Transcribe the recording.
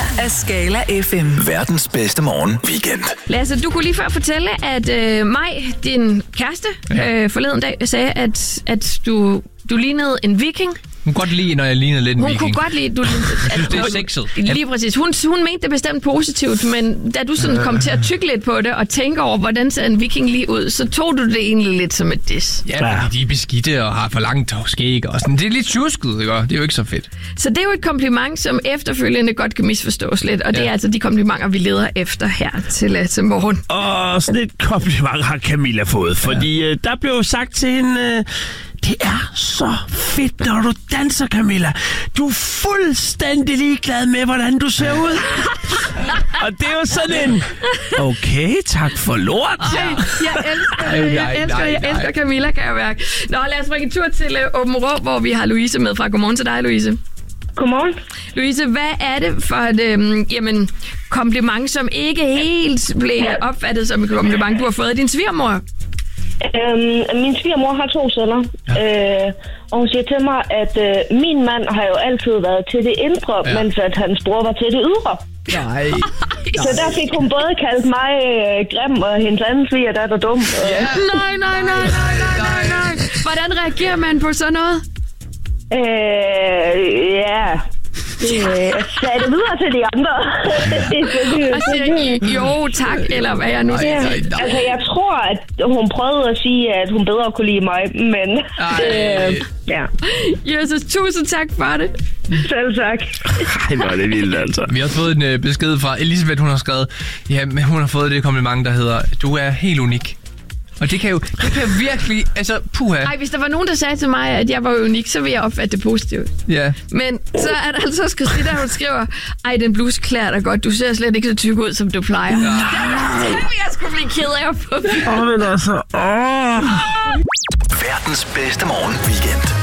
af Skala FM. Verdens bedste morgen weekend. Lasse, du kunne lige før fortælle, at Maj, din kæreste, forleden dag sagde, at du lignede en viking. Hun kunne godt lide, når jeg lignede lidt en viking. Hun kunne godt lide, du synes, det er sexet. Lige præcis. Hun mente det bestemt positivt, men da du sådan kom til at tykke lidt på det og tænke over, hvordan ser en viking lige ud, så tog du det egentlig lidt som et diss. Ja, fordi de er beskidte og har for langt skæg og sådan. Det er lidt tjusket, ikke? Det er jo ikke så fedt. Så det er jo et kompliment, som efterfølgende godt kan misforstås lidt, og det er altså de komplimenter, vi leder efter her til morgen. Og sådan et kompliment har Camilla fået, fordi der blev sagt til hende... Det er så fedt, når du danser, Camilla. Du er fuldstændig ligeglad med, hvordan du ser ud. Og det er jo sådan en... Okay, tak for lort. Jeg elsker Camilla, kan jeg mærke. Nå, lad os bringe en tur til Åben Rå, hvor vi har Louise med fra. Godmorgen til dig, Louise. Godmorgen. Louise, hvad er det for et kompliment, som ikke helt blev opfattet som et kompliment, du har fået af din svigermor? Min svigermor har 2 sønner, og hun siger til mig, at min mand har jo altid været til det indre, mens at hans bror var til det ydre. Nej. Så der fik hun både kaldt mig grim, og hendes anden sviger, der er dum. Nej. Hvordan reagerer man på sådan noget? Sagde det videre til de andre. Og siger jo tak, eller hvad jeg nu siger. Altså, jeg tror, at hun prøvede at sige, at hun bedre kunne lide mig, men... Jesus, tusind tak for det. Selv tak. Ej, hvor er det vildt, altså. Vi har fået en besked fra Elisabeth, hun har skrevet, hun har fået det kompliment, der hedder, du er helt unik. Og det kan virkelig, altså, puha. Nej, hvis der var nogen, der sagde til mig, at jeg var unik, så ville jeg opfatte det positivt. Ja. Men så er der altså også Christina, hun skriver, ej, den bluse klæder dig godt, du ser slet ikke så tyk ud, som du plejer. Nej. Det vil jeg sgu blive ked af at få. Men altså, Verdens bedste morgen weekend.